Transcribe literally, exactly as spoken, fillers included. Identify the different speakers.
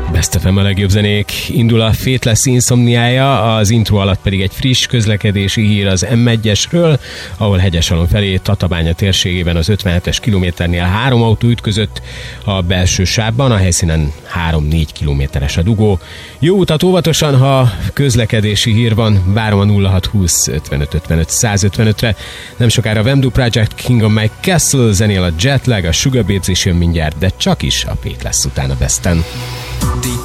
Speaker 1: Best ef em a legjobb zenék. Indul a Faithless Insomniája, az intro alatt pedig egy friss közlekedési hír az em egyesről, ahol Hegyesalon felé Tatabánya térségében az ötvenhetes kilométernél három autó ütközött a belső sávban, a helyszínen három-négy kilométeres a dugó. Jó utat óvatosan, ha közlekedési hír van, várom a nulla hat húsz ötvenöt ötvenöt száz ötvenötre. Nem sokára a Vemdu Project, King of My Castle, zenél a Jetlag, a Sugar Babes is jön mindjárt, de csak is a Faithless után a Besten.
Speaker 2: Deep